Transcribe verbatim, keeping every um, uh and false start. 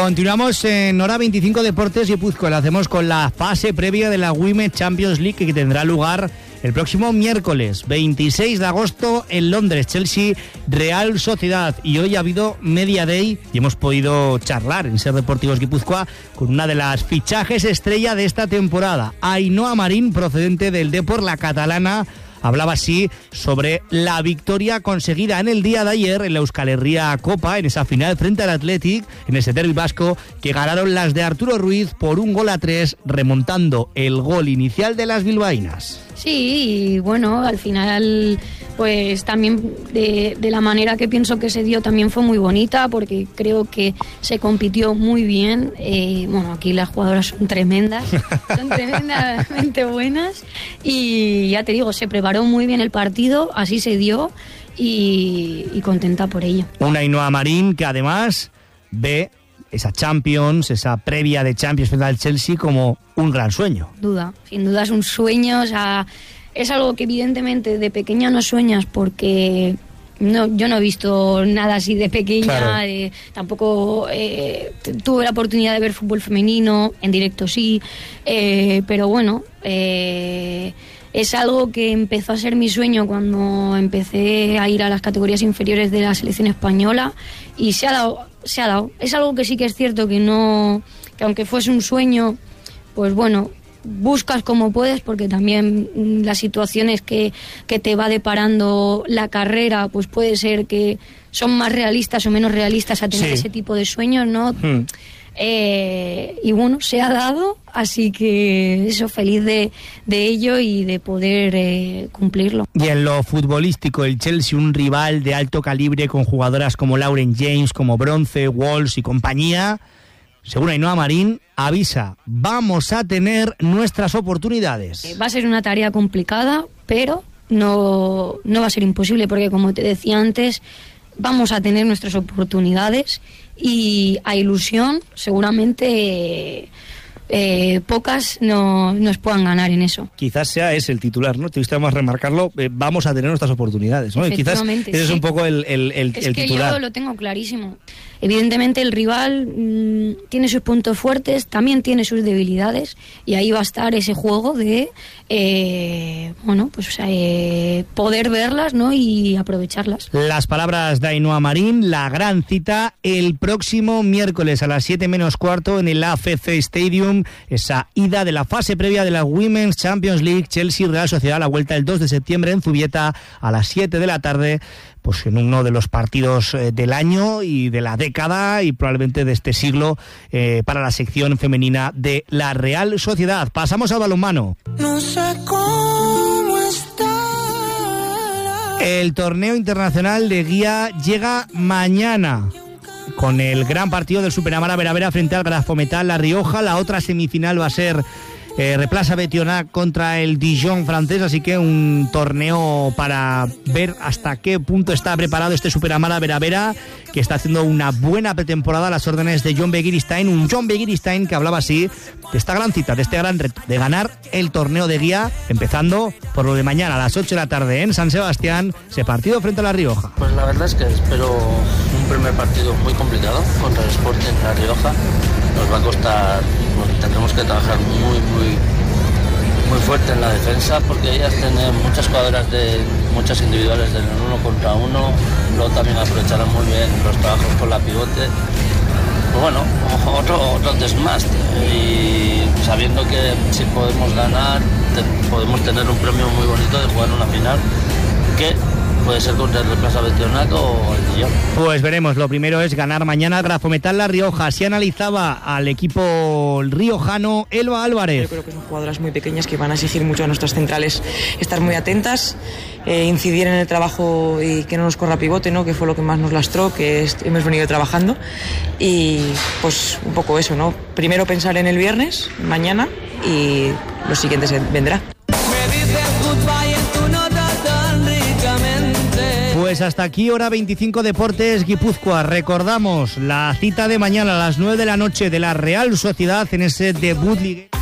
Continuamos en Hora veinticinco Deportes Guipúzcoa. Lo hacemos con la fase previa de la Women's Champions League que tendrá lugar el próximo miércoles veintiséis de agosto en Londres. Chelsea Real Sociedad. Y hoy ha habido Media Day y hemos podido charlar en Ser Deportivos Guipúzcoa con una de las fichajes estrella de esta temporada, Ainhoa Marín, procedente del Depor, la catalana. Hablaba así sobre la victoria conseguida en el día de ayer en la Euskal Herria Copa, en esa final frente al Athletic, en ese derbi vasco, que ganaron las de Arturo Ruiz por un gol a tres, remontando el gol inicial de las bilbaínas. Sí, y bueno, al final, pues también de, de la manera que pienso que se dio también fue muy bonita, porque creo que se compitió muy bien. Eh, bueno, aquí las jugadoras son tremendas, son tremendamente buenas, y ya te digo, se preparó muy bien el partido, así se dio, y, y contenta por ello. Una Ainhoa Marín que además ve esa Champions, esa previa de Champions frente al Chelsea como un gran sueño. Duda, sin duda es un sueño, o sea, es algo que evidentemente de pequeña no sueñas, porque no, yo no he visto nada así de pequeña, claro. eh, tampoco eh, tuve la oportunidad de ver fútbol femenino, en directo sí, eh, pero bueno, eh, es algo que empezó a ser mi sueño cuando empecé a ir a las categorías inferiores de la selección española, y se ha dado, se ha dado. Es algo que sí que es cierto que no, que aunque fuese un sueño, pues bueno, buscas como puedes, porque también las situaciones que, que te va deparando la carrera, pues puede ser que son más realistas o menos realistas a tener sí. ese tipo de sueños, ¿no? Hmm. Eh, y bueno, se ha dado, así que eso, feliz de, de ello y de poder eh, cumplirlo. Y en lo futbolístico, el Chelsea, un rival de alto calibre con jugadoras como Lauren James, como Bronce, Walsh y compañía, según Ainhoa Marín, avisa, vamos a tener nuestras oportunidades. Eh, va a ser una tarea complicada, pero no, no va a ser imposible, porque como te decía antes, vamos a tener nuestras oportunidades, y a ilusión seguramente eh, pocas no, nos puedan ganar en eso. Quizás sea ese el titular, ¿no? Te gusta más remarcarlo, eh, vamos a tener nuestras oportunidades, ¿no? Y quizás ese sí. es un poco el, el, el, es el que titular. Yo lo tengo clarísimo. Evidentemente el rival mmm, tiene sus puntos fuertes, también tiene sus debilidades, y ahí va a estar ese juego de eh, bueno, pues o sea, eh, poder verlas, ¿no? Y aprovecharlas. Las palabras de Ainhoa Marín, la gran cita el próximo miércoles a las siete menos cuarto en el A F C Stadium, esa ida de la fase previa de la Women's Champions League, Chelsea Real Sociedad, la vuelta el dos de septiembre en Zubieta a las siete de la tarde. Pues en uno de los partidos eh, del año y de la década y probablemente de este siglo eh, para la sección femenina de la Real Sociedad. Pasamos al balonmano. No sé cómo está. El torneo internacional de Guía llega mañana con el gran partido del Superamara Veravera frente al Grafometal La Rioja. La otra semifinal va a ser Eh, Replaza Betionac contra el Dijon francés, así que un torneo para ver hasta qué punto está preparado este Superamara Veravera, que está haciendo una buena pretemporada a las órdenes de John Begiristain, un John Begiristain que hablaba así de esta gran cita, de este gran reto, de ganar el torneo de Guía, empezando por lo de mañana a las ocho de la tarde en San Sebastián, ese partido frente a La Rioja. Pues la verdad es que espero un primer partido muy complicado contra el Sporting La Rioja. Nos va a costar, bueno, tendremos que trabajar muy, muy, muy fuerte en la defensa, porque ellas tienen muchas jugadoras, de muchas individuales del uno contra uno, luego también aprovecharán muy bien los trabajos con la pivote. Pues bueno, otro, otro test más, y sabiendo que si podemos ganar, te, podemos tener un premio muy bonito de jugar una final, que puede ser contra el Replaza Betionac o el Dijon. Pues veremos, lo primero es ganar mañana al Grafometal La Rioja. Así analizaba al equipo riojano Elba Álvarez. Yo creo que son jugadoras muy pequeñas que van a exigir mucho a nuestras centrales estar muy atentas, eh, incidir en el trabajo y que no nos corra pivote, ¿no? Que fue lo que más nos lastró, que es, hemos venido trabajando, y pues un poco eso, ¿no? Primero pensar en el viernes, mañana, y lo siguiente se vendrá. Pues hasta aquí Hora veinticinco Deportes Guipúzcoa. Recordamos la cita de mañana a las nueve de la noche de la Real Sociedad en ese debut liguero.